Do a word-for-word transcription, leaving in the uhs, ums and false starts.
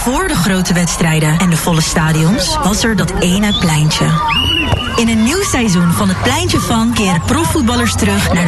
voor de grote wedstrijden en de volle stadions was er dat ene pleintje. In een nieuw seizoen van het Pleintje van keren profvoetballers terug naar de